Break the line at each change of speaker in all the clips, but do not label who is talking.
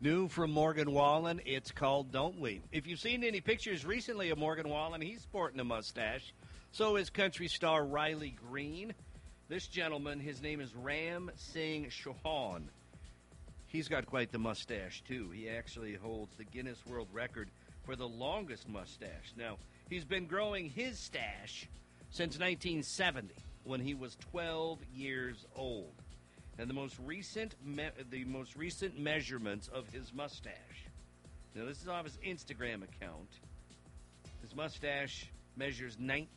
New from Morgan Wallen, it's called Don't We. If you've seen any pictures recently of Morgan Wallen, he's sporting a mustache. So is country star Riley Green. This gentleman, his name is Ram Singh Chauhan. He's got quite the mustache, too. He actually holds the Guinness World Record for the longest mustache. Now, he's been growing his stash since 1970, when he was 12 years old. And the most recent measurements of his mustache. Now, this is off his Instagram account. His mustache measures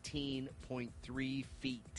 19.3 feet.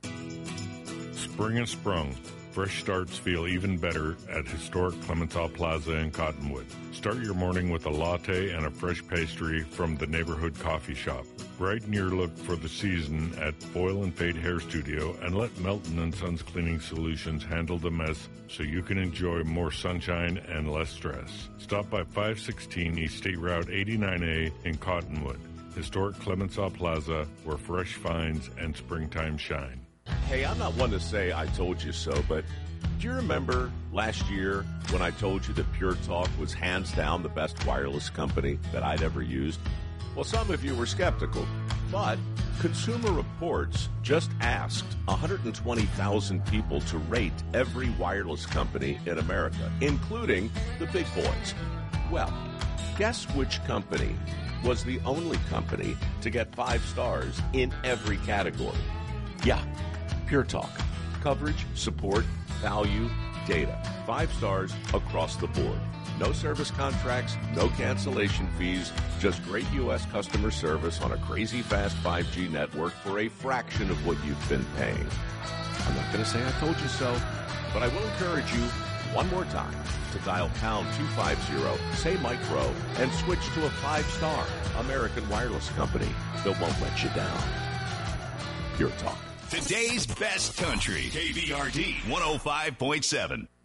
Spring has sprung. Fresh starts feel even better at historic Clemenceau Plaza in Cottonwood. Start your morning with a latte and a fresh pastry from the neighborhood coffee shop. Brighten your look for the season at Foil and Fade Hair Studio and let Melton & Sons Cleaning Solutions handle the mess so you can enjoy more sunshine and less stress. Stop by 516 East State Route 89A in Cottonwood. Historic Clemenceau Plaza, where fresh finds and springtime shine.
Hey, I'm not one to say I told you so, but do you remember last year when I told you that Pure Talk was hands down the best wireless company that I'd ever used? Well, some of you were skeptical, but Consumer Reports just asked 120,000 people to rate every wireless company in America, including the big boys. Well, guess which company was the only company to get 5 stars in every category? Yeah, Pure Talk. Coverage, support, value, data. 5 stars across the board. No service contracts, no cancellation fees, just great U.S. customer service on a crazy fast 5G network for a fraction of what you've been paying. I'm not going to say I told you so, but I will encourage you one more time to dial pound 250, say micro, and switch to a 5-star American wireless company that won't let you down. Pure Talk.
Today's best country. KVRD 105.7.